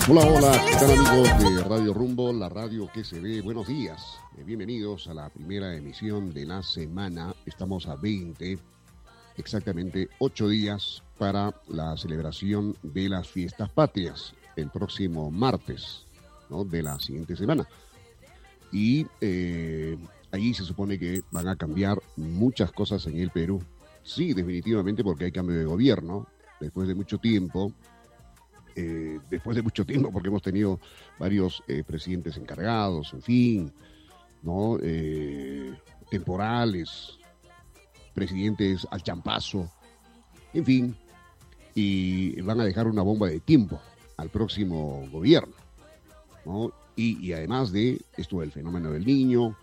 Hola, hola, ¿qué tal amigos de Radio Rumbo, la radio que se ve? Buenos días, bienvenidos a la primera emisión de la semana. Estamos a 20, exactamente 8 días para la celebración de las fiestas patrias, el próximo martes, ¿no?, de la siguiente semana. Y allí se supone que van a cambiar muchas cosas en el Perú. Sí, definitivamente porque hay cambio de gobierno, después de mucho tiempo. Porque hemos tenido varios presidentes encargados, en fin, ¿no? Temporales, presidentes al champazo, en fin, y van a dejar una bomba de tiempo al próximo gobierno, ¿no? Y además de esto del fenómeno del niño,